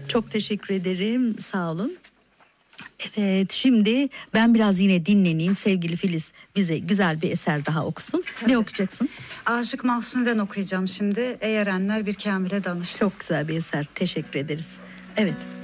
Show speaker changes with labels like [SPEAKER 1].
[SPEAKER 1] Çok teşekkür ederim. Sağ olun. Evet, şimdi ben biraz yine dinleneyim. Sevgili Filiz bize güzel bir eser daha okusun.
[SPEAKER 2] Tabii.
[SPEAKER 1] Ne okuyacaksın?
[SPEAKER 2] Aşık Mahzun'dan okuyacağım şimdi. Ey erenler bir kamile danış.
[SPEAKER 1] Çok güzel bir eser. Teşekkür ederiz. Evet.